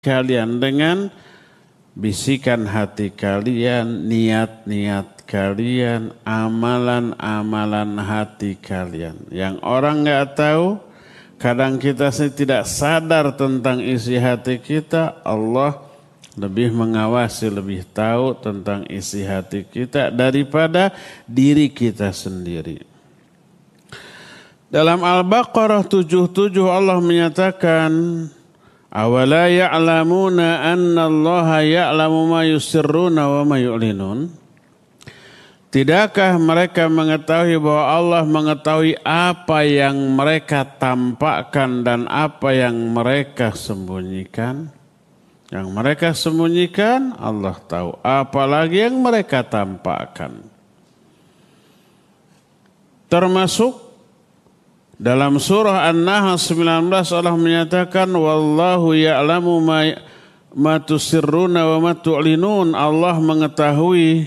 kalian dengan bisikan hati kalian, niat-niat kalian, amalan-amalan hati kalian. Yang orang nggak tahu, kadang kita tidak sadar tentang isi hati kita, Allah lebih mengawasi, lebih tahu tentang isi hati kita daripada diri kita sendiri. Dalam Al-Baqarah 77 Allah menyatakan, awala ya'lamuna anna Allaha ya'lamu ma yusirruna wa ma yu'linun. Tidakkah mereka mengetahui bahwa Allah mengetahui apa yang mereka tampakkan dan apa yang mereka sembunyikan? Yang mereka sembunyikan Allah tahu, apalagi yang mereka tampakkan. Termasuk dalam surah An-Nahl 19 Allah menyatakan wallahu ya'lamu ma tusirruna wa ma tu'linun. Allah mengetahui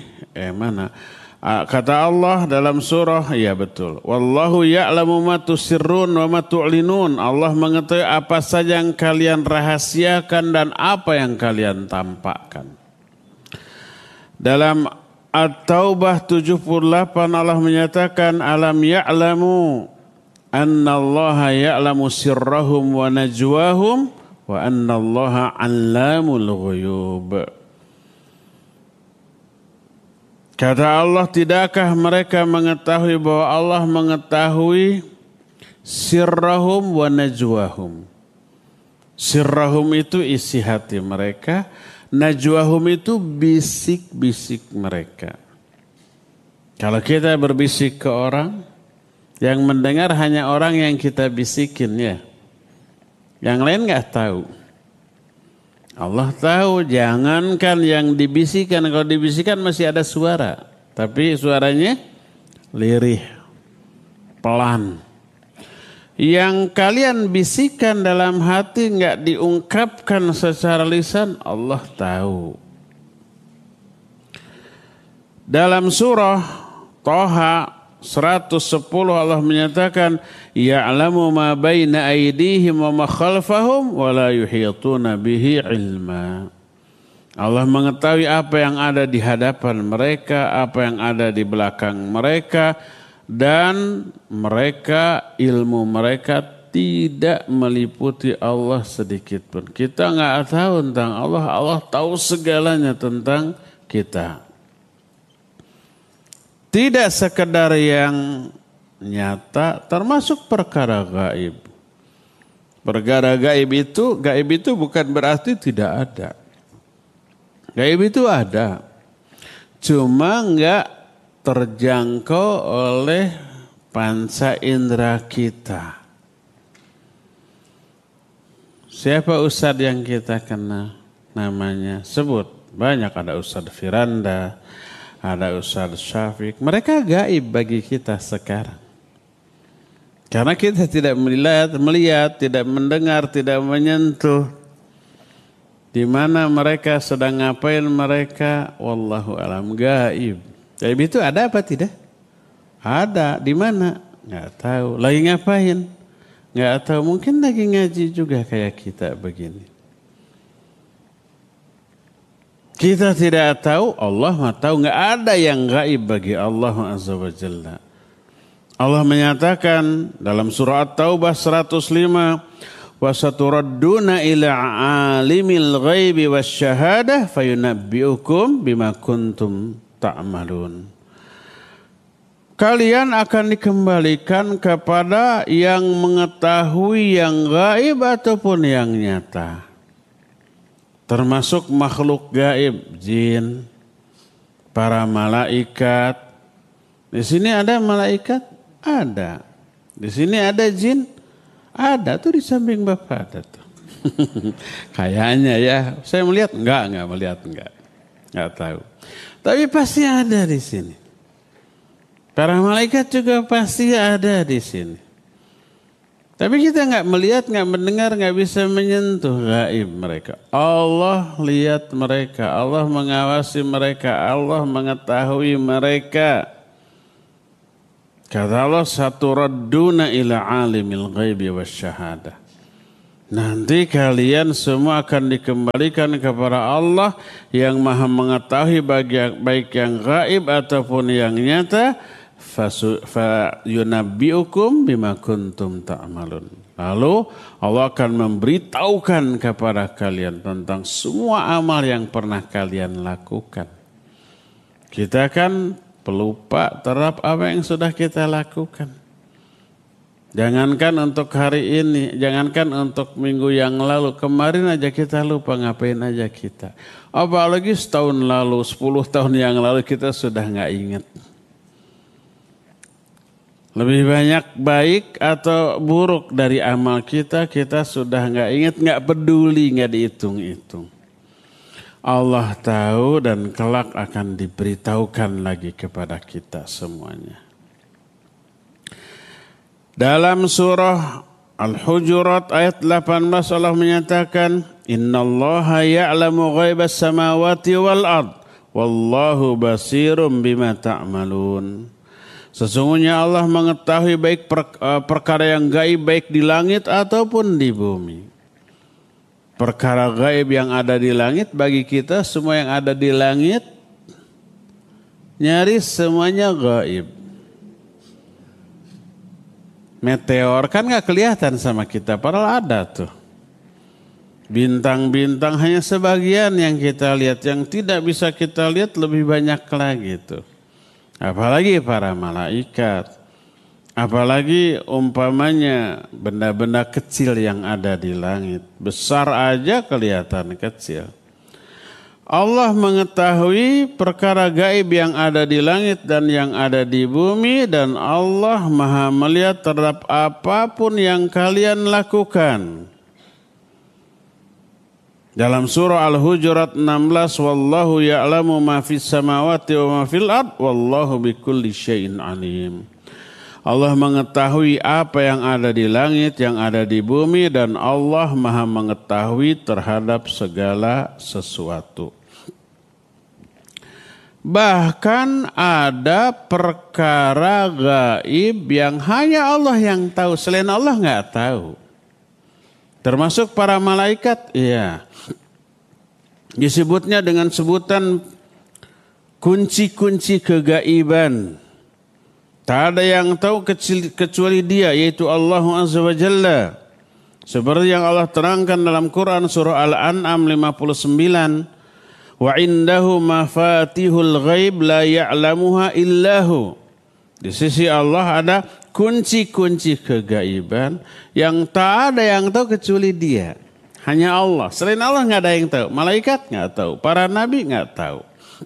kata Allah dalam surah, ya betul. Wallahu ya'lamu ma tusirrun wa ma tu'linun. Allah mengetahui apa saja yang kalian rahasiakan dan apa yang kalian tampakkan. Dalam At-Taubah 78 Allah menyatakan alam ya'lamu anna Allaha ya'lamu sirrahum wa najwahum wa anna Allaha 'allamul ghuyub. Kata Allah, tidakkah mereka mengetahui bahwa Allah mengetahui sirrahum wa najwahum. Sirrahum itu isi hati mereka, najwahum itu bisik-bisik mereka. Kalau kita berbisik ke orang, yang mendengar hanya orang yang kita bisikin ya. Yang lain nggak tahu. Allah tahu, jangankan yang dibisikkan. Kalau dibisikkan masih ada suara. Tapi suaranya lirih, pelan. Yang kalian bisikan dalam hati nggak diungkapkan secara lisan, Allah tahu. Dalam surah Thaha 110 Allah menyatakan ya'lamu ma baina aydihim wa ma khalfahum wa la yuhituna bihi ilma. Allah mengetahui apa yang ada di hadapan mereka, apa yang ada di belakang mereka, dan mereka, ilmu mereka tidak meliputi Allah sedikit pun. Kita nggak tahu tentang Allah, Allah tahu segalanya tentang kita. Tidak sekedar yang nyata, termasuk perkara gaib. Perkara gaib itu bukan berarti tidak ada. Gaib itu ada. Cuma enggak terjangkau oleh panca indera kita. Siapa ustadz yang kita kenal namanya? Sebut. Banyak, ada Ustadz Firanda, ada Ustadz Syafiq. Mereka gaib bagi kita sekarang. Karena kita tidak melihat, tidak mendengar, tidak menyentuh. Di mana mereka sedang ngapain mereka? Wallahu alam, gaib. Gaib itu ada apa tidak? Ada. Di mana? Nggak tahu. Lagi ngapain? Nggak tahu. Mungkin lagi ngaji juga kayak kita begini. Kita tidak tahu, Allah mah tahu. Nggak ada yang gaib bagi Allah Azza wa Jalla. Allah menyatakan dalam surah At-Taubah 105, وَسَتُرَدُّونَ إِلَىٰ عَالِمِ الْغَيْبِ وَالشَّهَادَةِ فَيُنَبِّئُكُمْ بِمَا كُنْتُمْ تَعْمَلُونَ. Kalian akan dikembalikan kepada yang mengetahui yang gaib ataupun yang nyata. Termasuk makhluk gaib, jin, para malaikat. Di sini ada malaikat? Ada. Di sini ada jin? Ada, tuh di samping Bapak ada tuh. Kayaknya ya, saya melihat enggak melihat enggak tahu. Tapi pasti ada di sini. Para malaikat juga pasti ada di sini. Tapi kita enggak melihat, enggak mendengar, enggak bisa menyentuh gaib mereka. Allah lihat mereka, Allah mengawasi mereka, Allah mengetahui mereka. Kata Allah, saturadduna ila alimil ghaibi wasyahadah. Nanti kalian semua akan dikembalikan kepada Allah yang maha mengetahui baik yang gaib ataupun yang nyata. Fayunabbiukum bima kuntum ta'malun. Lalu Allah akan memberitahukan kepada kalian tentang semua amal yang pernah kalian lakukan. Kita kan pelupa terhadap apa yang sudah kita lakukan. Jangankan untuk hari ini, jangankan untuk minggu yang lalu, kemarin aja kita lupa ngapain aja kita. Apalagi setahun lalu, 10 tahun yang lalu kita sudah nggak ingat. Lebih banyak baik atau buruk dari amal kita sudah nggak ingat, nggak peduli, nggak dihitung-hitung. Allah tahu dan kelak akan diberitahukan lagi kepada kita semuanya. Dalam surah Al-Hujurat ayat 18 Allah menyatakan, Innallaha ya'lamu ghaibas samawati wal ard, wallahu basirum bima ta'malun. Sesungguhnya Allah mengetahui baik perkara yang gaib baik di langit ataupun di bumi. Perkara gaib yang ada di langit bagi kita semua yang ada di langit nyaris semuanya gaib. Meteor kan gak kelihatan sama kita, padahal ada tuh. Bintang-bintang hanya sebagian yang kita lihat, yang tidak bisa kita lihat lebih banyak lagi tuh. Apalagi para malaikat, apalagi umpamanya benda-benda kecil yang ada di langit. Besar aja kelihatan kecil. Allah mengetahui perkara gaib yang ada di langit dan yang ada di bumi, dan Allah maha melihat terhadap apapun yang kalian lakukan. Dalam surah Al-Hujurat 16, Wallahu ya'lamu ma fis samawati wa ma fil ard, wallahu bikulli syai'in alim. Allah mengetahui apa yang ada di langit, yang ada di bumi, dan Allah maha mengetahui terhadap segala sesuatu. Bahkan ada perkara gaib yang hanya Allah yang tahu, selain Allah nggak tahu. Termasuk para malaikat, iya. Disebutnya dengan sebutan kunci-kunci kegaiban. Tak ada yang tahu kecuali Dia, yaitu Allah Azza wa Jalla. Seperti yang Allah terangkan dalam Quran surah Al-An'am 59. Wa indahu mafatihul ghaib la ya'lamuha illahu. Di sisi Allah ada kunci-kunci kegaiban yang tak ada yang tahu kecuali Dia. Hanya Allah. Selain Allah nggak ada yang tahu. Malaikat nggak tahu. Para nabi nggak tahu.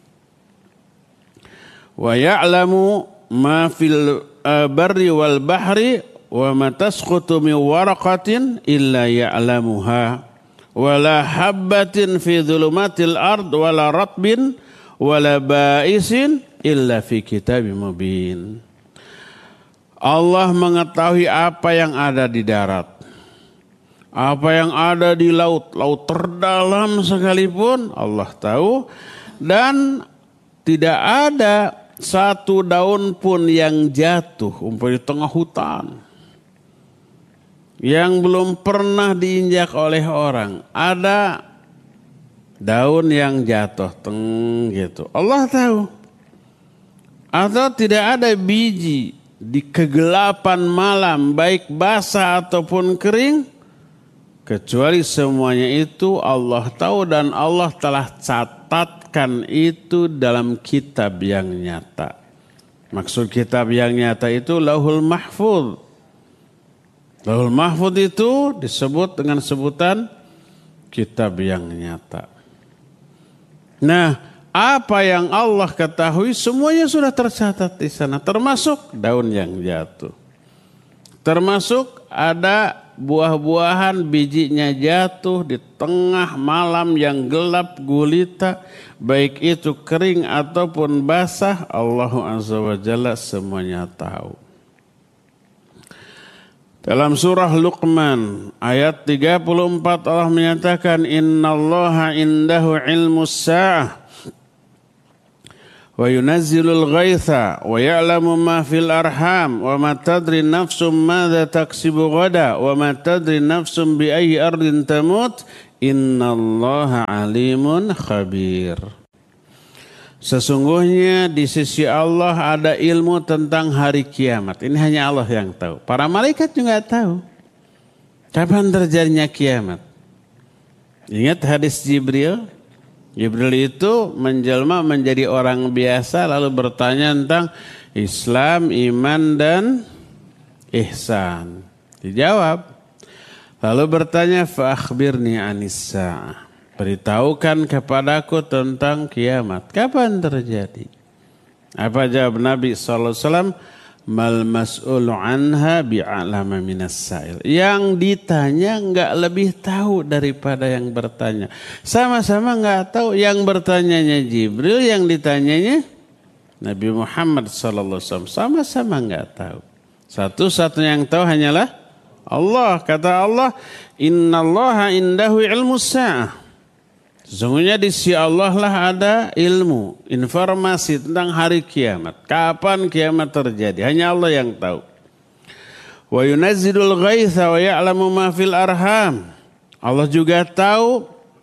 Wa ya'lamu ma fil barri wal bahri wa ma tasqutu min waraqatin illa ya'lamuha. Wa la habbatin fi dhulumatil ard wa la ratbin wa la ba'isin illa fi kitabim mubin. Allah mengetahui apa yang ada di darat. Apa yang ada di laut, laut terdalam sekalipun Allah tahu. Dan tidak ada satu daun pun yang jatuh umpamanya di tengah hutan yang belum pernah diinjak oleh orang. Ada daun yang jatuh gitu, Allah tahu. Atau tidak ada biji di kegelapan malam baik basah ataupun kering, kecuali semuanya itu Allah tahu dan Allah telah catatkan itu dalam kitab yang nyata. Maksud kitab yang nyata itu Lauhul Mahfuz. Lauhul Mahfuz itu disebut dengan sebutan kitab yang nyata. Nah, apa yang Allah ketahui semuanya sudah tercatat di sana, termasuk daun yang jatuh. Termasuk ada buah-buahan bijinya jatuh di tengah malam yang gelap gulita, baik itu kering ataupun basah, Allah Azza wa Jalla semuanya tahu. Dalam surah Luqman ayat 34 Allah menyatakan, Innallaha indahu ilmus sa'ah wa yunazzilul ghaitha wa ya'lamu ma fil arham wa ma tadri nafsum madza taksibu ghada wa ma tadri nafsum bi ayyi ardin tamut innallaha alimun khabir. Sesungguhnya di sisi Allah ada ilmu tentang hari kiamat. Ini hanya Allah yang tahu. Para malaikat juga tahu kapan terjadinya kiamat. Ingat hadis Jibril? Jibril itu menjelma menjadi orang biasa lalu bertanya tentang Islam, iman dan ihsan. Dijawab. Lalu bertanya fa akhbirni anis sa'ah. Beritahukan kepadaku tentang kiamat. Kapan terjadi? Apa jawab Nabi sallallahu alaihi wasallam? Mal mas'ulu anha bi'alama minas sa'il. Yang ditanya enggak lebih tahu daripada yang bertanya. Sama-sama enggak tahu, yang bertanyanya Jibril, yang ditanyanya Nabi Muhammad sallallahu alaihi wasallam. Sama-sama enggak tahu. Satu-satunya yang tahu hanyalah Allah. Kata Allah, innallaha indahu ilmus sa'ah. Sesungguhnya di sisi Allah lah ada ilmu, informasi tentang hari kiamat. Kapan kiamat terjadi? Hanya Allah yang tahu. Wa yunazzilul ghaitha wa ya'lamu ma fil arham. Allah juga tahu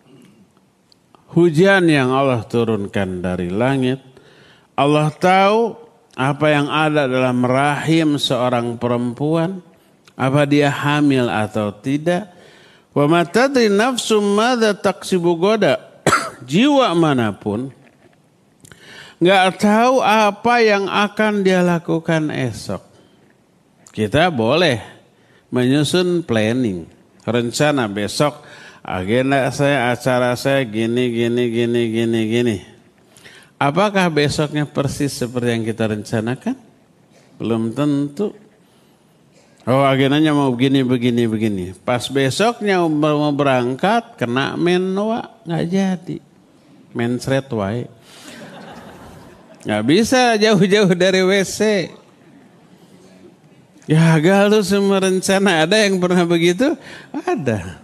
hujan yang Allah turunkan dari langit. Allah tahu apa yang ada dalam rahim seorang perempuan. Apa dia hamil atau tidak. Wa ma tadri nafsum madza taksibu ghadan. Jiwa manapun enggak tahu apa yang akan dia lakukan esok. Kita boleh menyusun planning, rencana besok agenda saya, acara saya gini. Apakah besoknya persis seperti yang kita rencanakan? Belum tentu. Oh agendanya mau begini. Pas besoknya mau berangkat kena menwa nggak jadi. Mensret wae. Nggak bisa jauh-jauh dari WC. Gagal tuh semua rencana. Ada yang pernah begitu? Ada.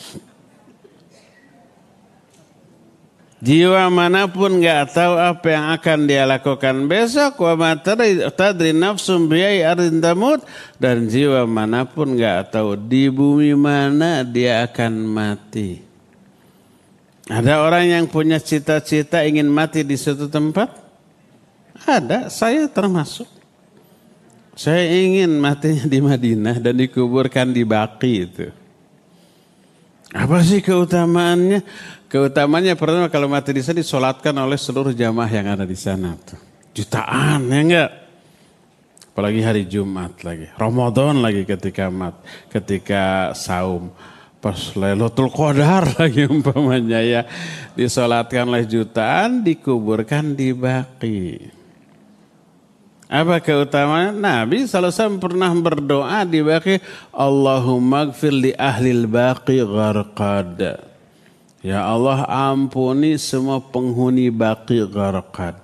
Jiwa manapun nggak tahu apa yang akan dia lakukan besok. Wa ma tadri nafsum bi ayyi ardin tamut. Dan jiwa manapun nggak tahu di bumi mana dia akan mati. Ada orang yang punya cita-cita ingin mati di suatu tempat? Ada, saya termasuk. Saya ingin matinya di Madinah dan dikuburkan di Baqi itu. Apa sih keutamaannya? Keutamaannya pertama kalau mati di sana disolatkan oleh seluruh jamaah yang ada di sana tuh. Jutaan ya enggak? Apalagi hari Jumat lagi. Ramadan lagi ketika saum. Pas Lailatul Qadar lagi umpamanya ya. Disolatkan oleh jutaan, dikuburkan di Baqi. Apa keutamaan? Nabi SAW pernah berdoa di Baqi, Allahumma gfir li ahlil Baqi gharqad. Ya Allah ampuni semua penghuni Baqi gharqad.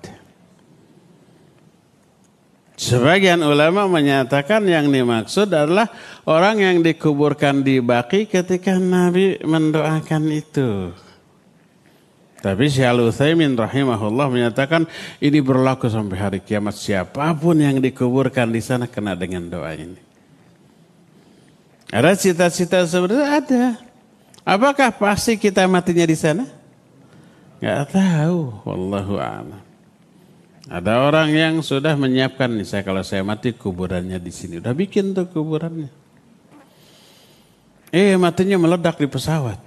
Sebagian ulama menyatakan yang dimaksud adalah orang yang dikuburkan di Baqi ketika Nabi mendoakan itu. Tapi Syekh Al-Utsaimin rahimahullah menyatakan ini berlaku sampai hari kiamat. Siapapun yang dikuburkan di sana kena dengan doa ini. Ada cita-cita seperti itu? Ada. Apakah pasti kita matinya di sana? Enggak tahu. Wallahu a'lam. Ada orang yang sudah menyiapkan nih, kalau saya mati kuburannya di sini. Udah bikin tuh kuburannya. Matinya meledak di pesawat.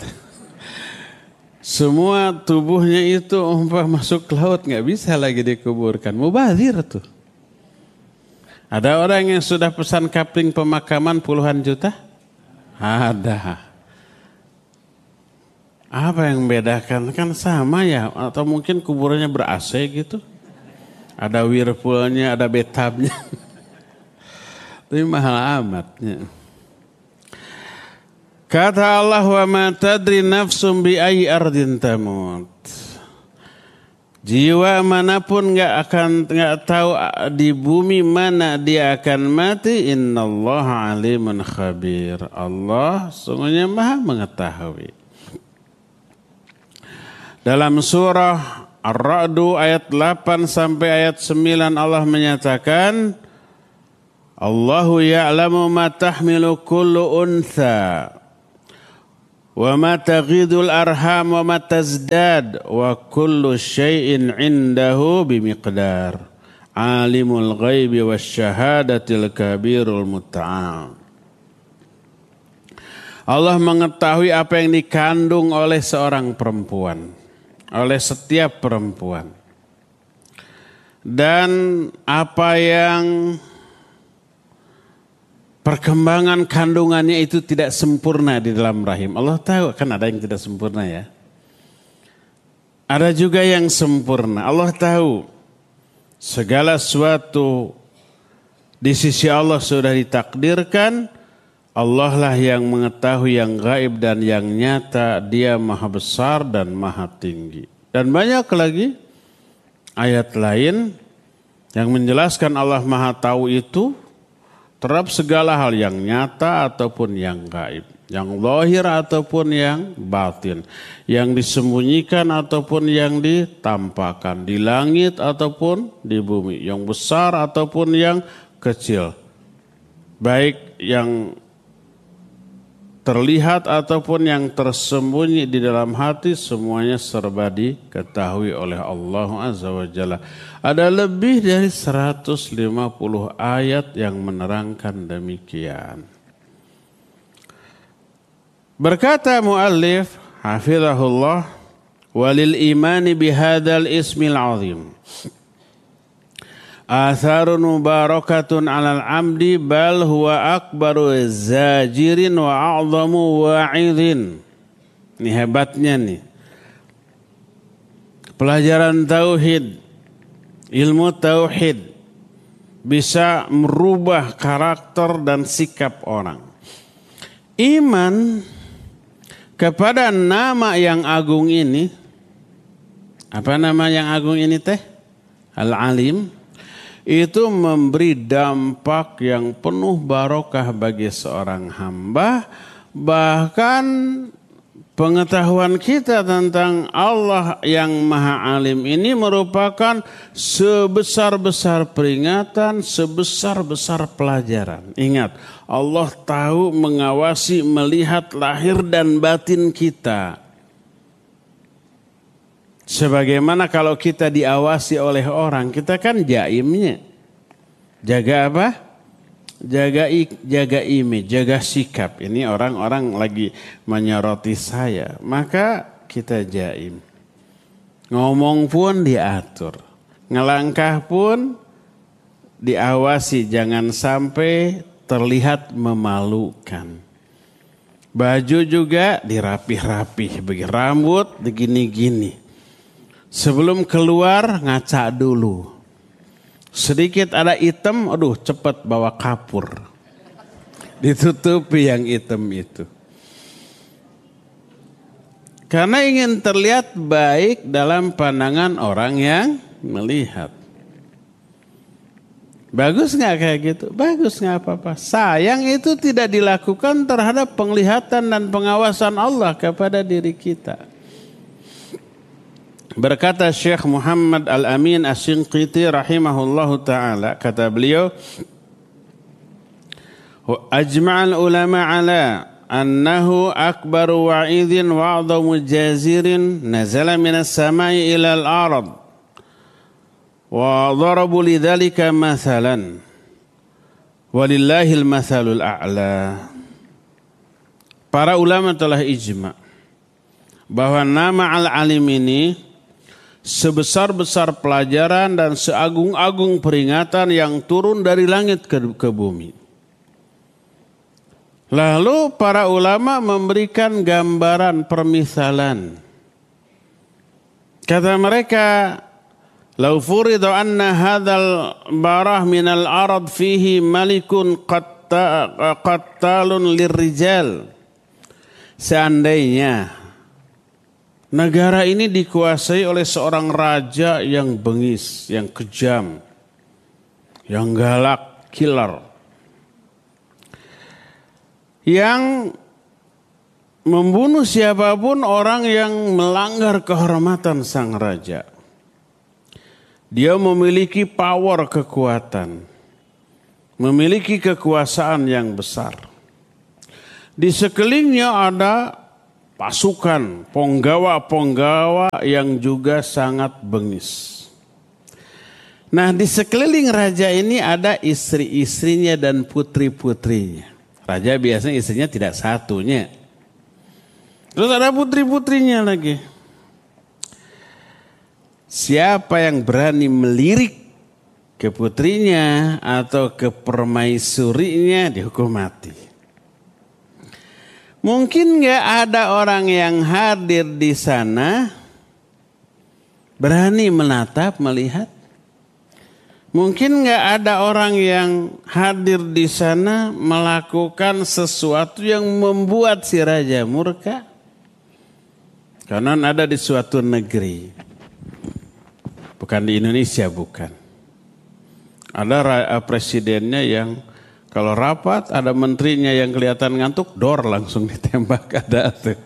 Semua tubuhnya itu masuk ke laut, nggak bisa lagi dikuburkan. Mubazir tuh. Ada orang yang sudah pesan kapling pemakaman puluhan juta? Ada. Apa yang membedakan? Kan sama ya, atau mungkin kuburannya ber-AC gitu. Ada whirlpoolnya, ada bathtubnya. Tapi mahal amatnya. Kata Allah, wa ma tadri nafsum bi ayyi ardin tamut. Jiwa manapun enggak tahu di bumi mana dia akan mati. Innallaha alimun khabir. Allah sungguhnya Maha mengetahui. Dalam surah Ar-Ra'du ayat 8 sampai ayat 9 Allah menyatakan, Allahu ya'lamu ma tahmilu kullu untha wa ma taghidul arham wa ma tazdad wa kullu syai'in indahu bimiqdar. Alimul ghaibi wasyahadatil kabirul muta'al. Allah mengetahui apa yang dikandung oleh seorang perempuan, oleh setiap perempuan. Dan apa yang perkembangan kandungannya itu tidak sempurna di dalam rahim. Allah tahu, kan ada yang tidak sempurna ya. Ada juga yang sempurna. Allah tahu segala sesuatu di sisi Allah sudah ditakdirkan. Allah lah yang mengetahui yang gaib dan yang nyata. Dia maha besar dan maha tinggi. Dan banyak lagi ayat lain yang menjelaskan Allah maha tahu itu terhadap segala hal yang nyata ataupun yang gaib. Yang zahir ataupun yang batin. Yang disembunyikan ataupun yang ditampakkan. Di langit ataupun di bumi. Yang besar ataupun yang kecil. Baik yang terlihat ataupun yang tersembunyi di dalam hati, semuanya serba diketahui oleh Allah Azza wa Jalla. Ada lebih dari 150 ayat yang menerangkan demikian. Berkata muallif hafizahullah, walil imani bihadzal ismil azim atharun mubarakatun 'alal 'abdi bal huwa akbaru zajirin wa a'zamu wa'idhin. Ini hebatnya nih. Pelajaran tauhid, ilmu tauhid bisa merubah karakter dan sikap orang. Iman kepada nama yang agung ini, apa nama yang agung ini teh? Al-Alim. Itu memberi dampak yang penuh barokah bagi seorang hamba. Bahkan pengetahuan kita tentang Allah yang Maha Alim ini merupakan sebesar-besar peringatan, sebesar-besar pelajaran. Ingat, Allah tahu, mengawasi, melihat lahir dan batin kita. Sebagaimana kalau kita diawasi oleh orang, kita kan jaimnya. Jaga apa? Jaga image, jaga sikap. Ini orang-orang lagi menyoroti saya, maka kita jaim. Ngomong pun diatur. Ngelangkah pun diawasi, jangan sampai terlihat memalukan. Baju juga dirapih-rapih, bagi rambut digini-gini. Sebelum keluar ngaca dulu. Sedikit ada hitam, aduh cepat bawa kapur. Ditutupi yang hitam itu. Karena ingin terlihat baik dalam pandangan orang yang melihat. Bagus gak kayak gitu? Bagus, gak apa-apa. Sayang itu tidak dilakukan terhadap penglihatan dan pengawasan Allah kepada diri kita. Berkata Syekh Muhammad Al-Amin As-Shinqiti rahimahullahu ta'ala, kata beliau, ajma'al ulama ala annahu akbaru wa'idhin wa'adhamu jazirin nazala minas samai ilal arad wa dharabu lidhalika mathalan walillahil mathalul a'la. Para ulama telah ijma' bahwa nama Al-Alim ini sebesar-besar pelajaran dan seagung-agung peringatan yang turun dari langit ke bumi. Lalu para ulama memberikan gambaran permisalan. Kata mereka, "Lau furidu anna hadzal barah minal arad fihi malikun qattalun lirrijal." Seandainya negara ini dikuasai oleh seorang raja yang bengis, yang kejam, yang galak, killer, yang membunuh siapapun orang yang melanggar kehormatan sang raja. Dia memiliki power, kekuatan, memiliki kekuasaan yang besar. Di sekelilingnya ada pasukan, penggawa-penggawa yang juga sangat bengis. Nah, di sekeliling raja ini ada istri-istrinya dan putri-putrinya. Raja biasanya istrinya tidak satunya. Terus ada putri-putrinya lagi. Siapa yang berani melirik ke putrinya atau ke permaisurinya dihukum mati. Mungkin gak ada orang yang hadir di sana berani menatap, melihat? Mungkin gak ada orang yang hadir di sana melakukan sesuatu yang membuat si raja murka? Karena ada di suatu negeri. Bukan di Indonesia, bukan. Ada presidennya yang kalau rapat ada menterinya yang kelihatan ngantuk, dor langsung ditembak, ada tuh.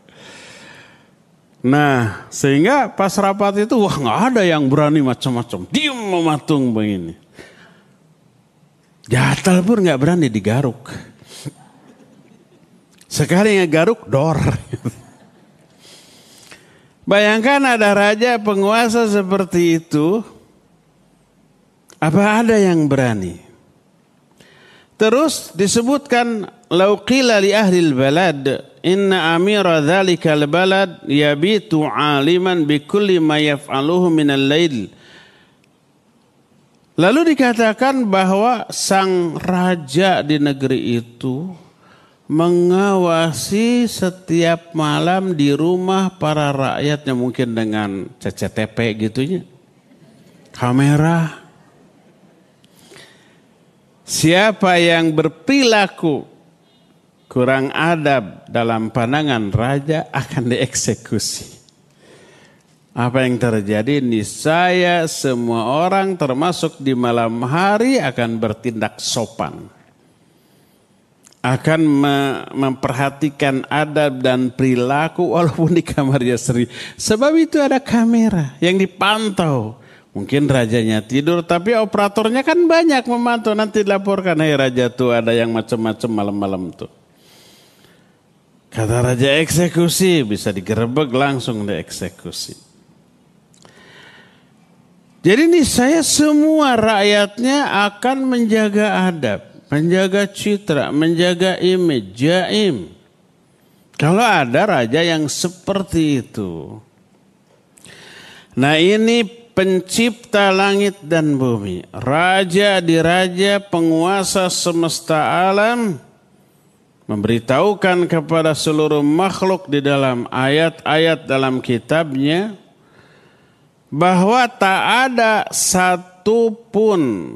Nah, sehingga pas rapat itu wah nggak ada yang berani macam-macam, diem mematung begini. Gatal pun nggak berani digaruk. Sekali ngegaruk dor. Bayangkan ada raja penguasa seperti itu, apa ada yang berani? Terus disebutkan lau qila li ahli al-balad inna amira dzalika al-balad yabitu aliman bi kulli ma yaf'aluhu min al-lail. Lalu dikatakan bahwa sang raja di negeri itu mengawasi setiap malam di rumah para rakyatnya, mungkin dengan CCTV gitunya, kamera. Siapa yang berperilaku kurang adab dalam pandangan raja akan dieksekusi. Apa yang terjadi? Niscaya semua orang termasuk di malam hari akan bertindak sopan. Akan memperhatikan adab dan perilaku walaupun di kamarnya sendiri. Sebab itu ada kamera yang dipantau. Mungkin rajanya tidur tapi operatornya kan banyak memantau. Nanti dilaporkan, hey raja tuh ada yang macam-macam malam-malam tuh. Kata raja eksekusi, bisa digerebek langsung dieksekusi. Jadi ini saya semua rakyatnya akan menjaga adab. Menjaga citra, menjaga image, jaim. Kalau ada raja yang seperti itu. Nah ini pencipta langit dan bumi. Raja di raja, penguasa semesta alam. Memberitahukan kepada seluruh makhluk di dalam ayat-ayat dalam kitabnya. Bahwa tak ada satupun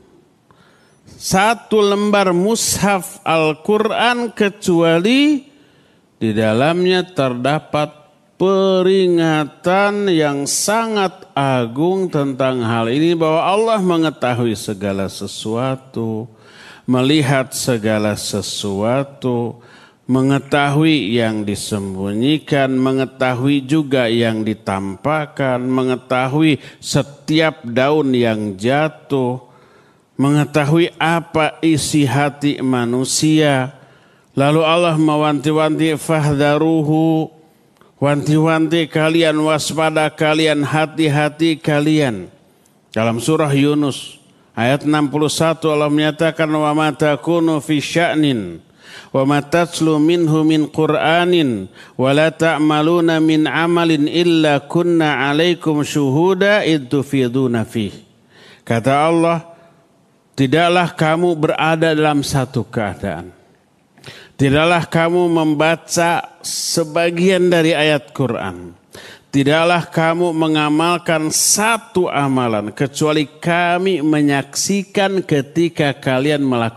satu lembar mushaf Al-Quran kecuali di dalamnya terdapat peringatan yang sangat agung tentang hal ini, bahwa Allah mengetahui segala sesuatu, melihat segala sesuatu, mengetahui yang disembunyikan, mengetahui juga yang ditampakkan, mengetahui setiap daun yang jatuh, mengetahui apa isi hati manusia. Lalu Allah mewanti-wanti fahdharuhu, wanti-wanti kalian, waspada kalian, hati-hati kalian. Dalam surah Yunus ayat 61 Allah menyatakan wa ma takunu fi sya'nin wa ma tatslu minhu min qur'anin wa la ta'maluna min amalin illa kunna 'alaikum syuhuda id tufiduna fihi. Kata Allah, tidaklah kamu berada dalam satu keadaan. Tidaklah kamu membaca sebagian dari ayat Quran. Tidaklah kamu mengamalkan satu amalan kecuali kami menyaksikan ketika kalian melakukan